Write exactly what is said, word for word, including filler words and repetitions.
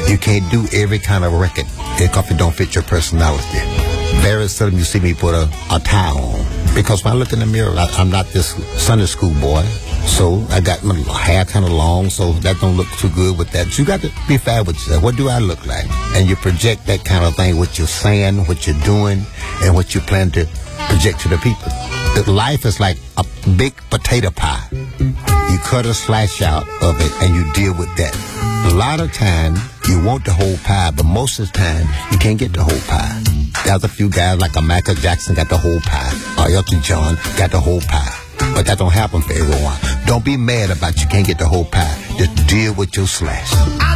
You can't do every kind of record if it don't fit your personality. Very seldom you see me put a, a tie on. Because when I look in the mirror, I, I'm not this Sunday school boy. So I got my hair kind of long, so that don't look too good with that. So you got to be fair with yourself. What do I look like? And you project that kind of thing, what you're saying, what you're doing, and what you plan to project to the people. Life is like a big potato pie. You cut a slice out of it and you deal with that. A lot of time you want the whole pie, but most of the time you can't get the whole pie. There's a few guys like a Michael Jackson got the whole pie, or Elton John got the whole pie. But that don't happen for everyone. Don't be mad about you can't get the whole pie. Just deal with your slice.